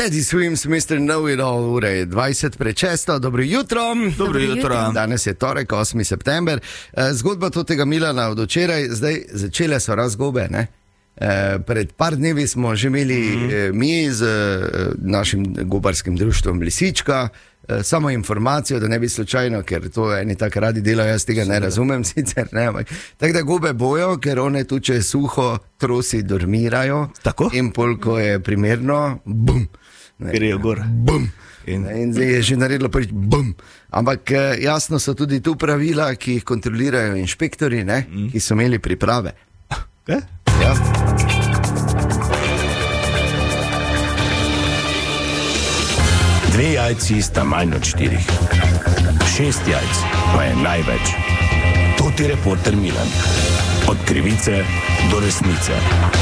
Teddy Swims, Mr. Know-It-All, ura je 20:06, dobro jutro. Dobro jutro. Danes je torek, 8. september. Zgodba tega Milana od včeraj, zdaj začele so razgobe, ne? Pred par dnevi smo že imeli mi z našim gobarskim društvom Lisička samo informacijo, da ne bi slučajno, ker to eni tako radi delajo, jaz tega ne razumem sicer, ne, ampak tako da gobe bojo, ker one tu, če je suho, trosi dormirajo. Tako? In pol, ko je primerno, bum, grejo gor. Bum. In zdaj je že naredilo prvič bum. Ampak jasno so tudi tu pravila, ki jih kontrolirajo inšpektori, ne, ki so imeli priprave. Kaj? Ja. Dve jajci sta manj od 4. 6 jajc pa je največ. To ti reporter Milan. Od krivice do resnice.